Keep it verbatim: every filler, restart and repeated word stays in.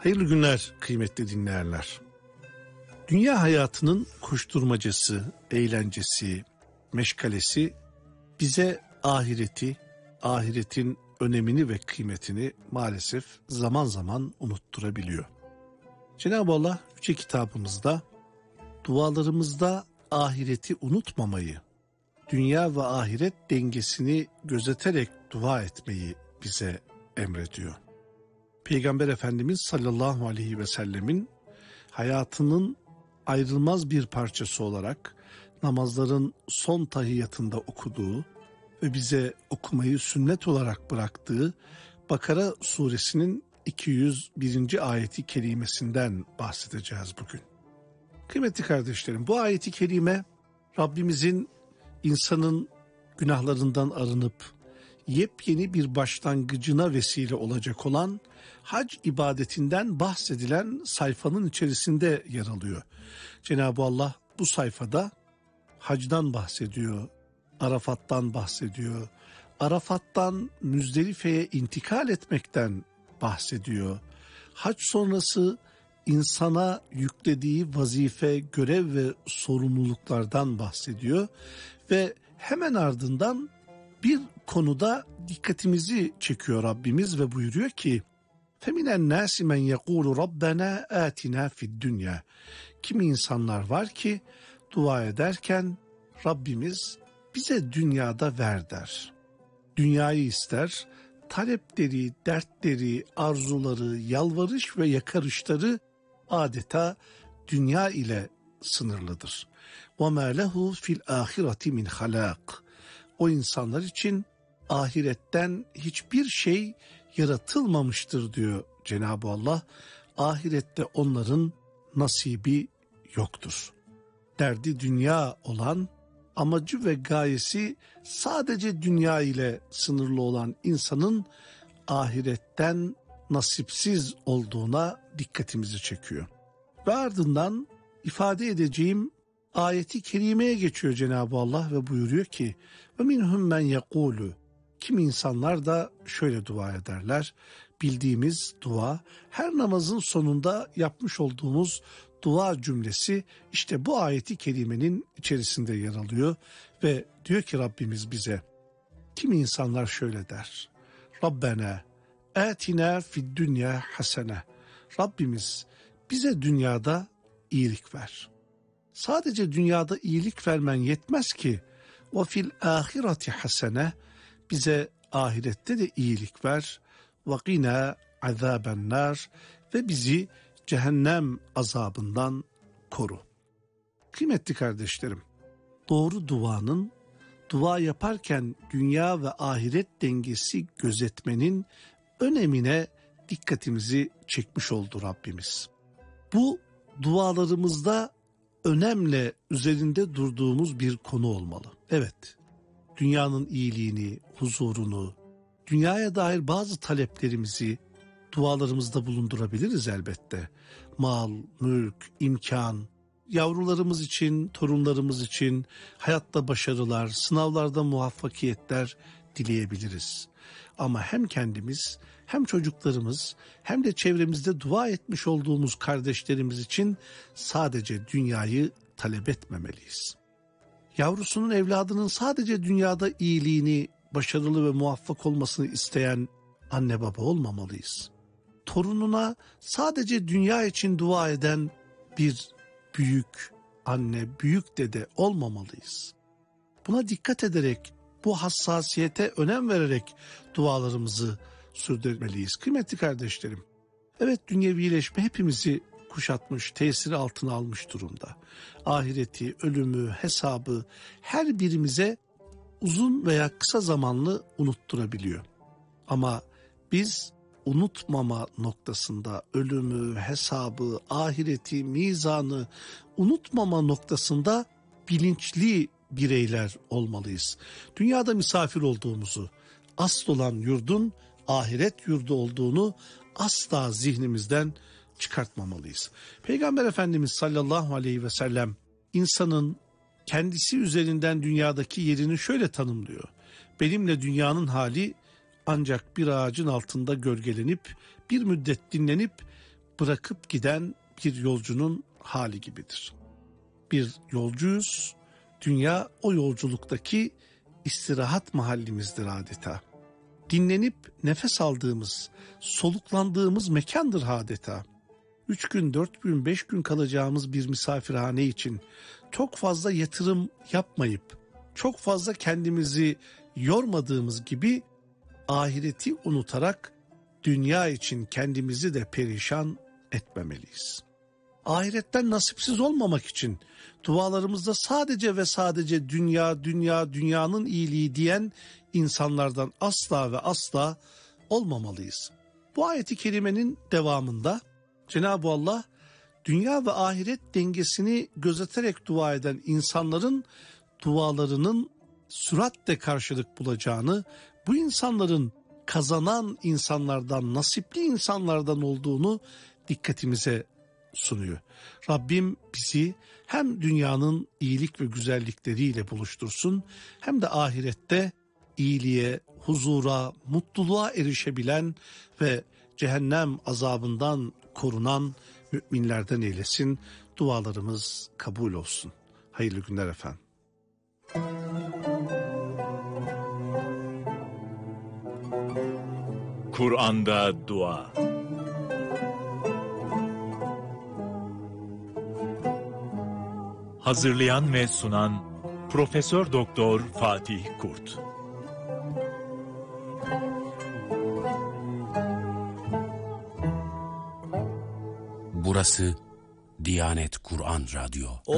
Hayırlı günler kıymetli dinleyenler. Dünya hayatının koşturmacası, eğlencesi, meşgalesi bize ahireti, ahiretin önemini ve kıymetini maalesef zaman zaman unutturabiliyor. Cenab-ı Allah Yüce Kitabımızda dualarımızda ahireti unutmamayı, dünya ve ahiret dengesini gözeterek dua etmeyi bize emrediyor. Peygamber Efendimiz sallallahu aleyhi ve sellemin hayatının ayrılmaz bir parçası olarak namazların son tahiyyatında okuduğu ve bize okumayı sünnet olarak bıraktığı Bakara suresinin iki yüz birinci ayeti kerimesinden bahsedeceğiz bugün. Kıymetli kardeşlerim, bu ayeti kerime Rabbimizin insanın günahlarından arınıp yepyeni bir başlangıcına vesile olacak olan hac ibadetinden bahsedilen sayfanın içerisinde yer alıyor. Cenab-ı Allah bu sayfada hacdan bahsediyor, Arafat'tan bahsediyor, Arafat'tan Müzdelife'ye intikal etmekten bahsediyor. Hac sonrası insana yüklediği vazife, görev ve sorumluluklardan bahsediyor ve hemen ardından bir konuda dikkatimizi çekiyor Rabbimiz ve buyuruyor ki فَمِنَ النَّاسِ مَنْ يَقُولُ رَبَّنَا آتِنَا فِي الدُّنْيَا. Kimi insanlar var ki dua ederken Rabbimiz bize dünyada ver der. Dünyayı ister, talepleri, dertleri, arzuları, yalvarış ve yakarışları adeta dünya ile sınırlıdır. وَمَا لَهُ فِي الْآخِرَةِ مِنْ خَلَاقٍ. O insanlar için ahiretten hiçbir şey yaratılmamıştır diyor Cenab-ı Allah. Ahirette onların nasibi yoktur. Derdi dünya olan, amacı ve gayesi sadece dünya ile sınırlı olan insanın ahiretten nasipsiz olduğuna dikkatimizi çekiyor. Ve ardından ifade edeceğim ayeti kerimeye geçiyor Cenab-ı Allah ve buyuruyor ki وَمِنْهُمْ مَنْ يَقُولُ. Kimi insanlar da şöyle dua ederler. Bildiğimiz dua, her namazın sonunda yapmış olduğumuz dua cümlesi işte bu ayeti kerimenin içerisinde yer alıyor ve diyor ki Rabbimiz bize, kimi insanlar şöyle der. Rabbena atina fid dünya hasene. Rabbimiz bize dünyada iyilik ver. Sadece dünyada iyilik vermen yetmez ki ve fil ahireti hasene, bize ahirette de iyilik ver. Ve qina azaben nar, ve bizi cehennem azabından koru. Kıymetli kardeşlerim, doğru duanın, dua yaparken dünya ve ahiret dengesi gözetmenin önemine dikkatimizi çekmiş oldu Rabbimiz. Bu dualarımızda önemli üzerinde durduğumuz bir konu olmalı. Evet, dünyanın iyiliğini, huzurunu, dünyaya dair bazı taleplerimizi dualarımızda bulundurabiliriz elbette. Mal, mülk, imkan, yavrularımız için, torunlarımız için hayatta başarılar, sınavlarda muvaffakiyetler dileyebiliriz. Ama hem kendimiz, hem çocuklarımız, hem de çevremizde dua etmiş olduğumuz kardeşlerimiz için sadece dünyayı talep etmemeliyiz. Yavrusunun, evladının sadece dünyada iyiliğini, başarılı ve muvaffak olmasını isteyen anne baba olmamalıyız. Torununa sadece dünya için dua eden bir büyük anne, büyük dede olmamalıyız. Buna dikkat ederek, bu hassasiyete önem vererek dualarımızı sürdürmeliyiz. Kıymetli kardeşlerim, evet, dünyevileşme hepimizi kuşatmış, tesiri altına almış durumda. Ahireti, ölümü, hesabı her birimize uzun veya kısa zamanlı unutturabiliyor. Ama biz unutmama noktasında, ölümü, hesabı, ahireti, mizanı unutmama noktasında bilinçli bireyler olmalıyız. Dünyada misafir olduğumuzu, asıl olan yurdun ahiret yurdu olduğunu asla zihnimizden çıkartmamalıyız. Peygamber Efendimiz sallallahu aleyhi ve sellem insanın kendisi üzerinden dünyadaki yerini şöyle tanımlıyor. Benimle dünyanın hali ancak bir ağacın altında gölgelenip bir müddet dinlenip bırakıp giden bir yolcunun hali gibidir. Bir yolcuyuz, dünya o yolculuktaki istirahat mahallimizdir adeta. Dinlenip nefes aldığımız, soluklandığımız mekandır adeta. Üç gün, dört gün, beş gün kalacağımız bir misafirhane için çok fazla yatırım yapmayıp, çok fazla kendimizi yormadığımız gibi ahireti unutarak dünya için kendimizi de perişan etmemeliyiz. Ahiretten nasipsiz olmamak için dualarımızda sadece ve sadece dünya, dünya, dünyanın iyiliği diyen insanlardan asla ve asla olmamalıyız. Bu ayeti kerimenin devamında Cenab-ı Allah dünya ve ahiret dengesini gözeterek dua eden insanların dualarının süratle karşılık bulacağını, bu insanların kazanan insanlardan, nasipli insanlardan olduğunu dikkatimize sunuyor. Rabbim bizi hem dünyanın iyilik ve güzellikleriyle buluştursun, hem de ahirette iyiliğe, huzura, mutluluğa erişebilen ve cehennem azabından korunan müminlerden eylesin. Dualarımız kabul olsun. Hayırlı günler efendim. Kur'an'da dua. Hazırlayan ve sunan Profesör Doktor Fatih Kurt. Burası Diyanet Kur'an Radyo.